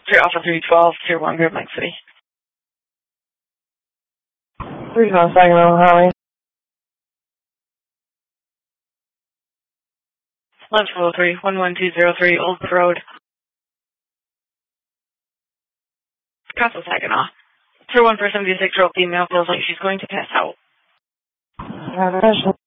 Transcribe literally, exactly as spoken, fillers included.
three Alpha three twelve, Tier one, Great Lake City. three twelve, Saginaw, Highway. eleven twelve oh three, one one two zero three, Old Road. Castle Saginaw. Tier one for seventy-six-year-old female feels like she's going to pass out. Address.